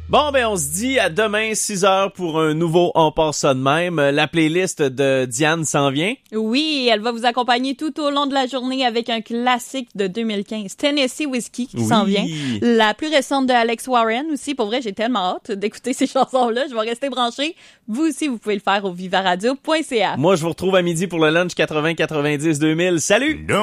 Bon, ben on se dit à demain 6h pour un nouveau On passe ça de même. La playlist de Diane s'en vient. Oui, elle va vous accompagner tout au long de la journée avec un classique de 2015, Tennessee Whiskey, qui s'en vient. La plus récente de Alex Warren aussi. Pour vrai, j'ai tellement hâte d'écouter ces chansons-là. Je vais rester branchée. Vous aussi, vous pouvez le faire au vivaradio.ca. Moi, je vous retrouve à midi pour le lunch 80-90-2000. Salut!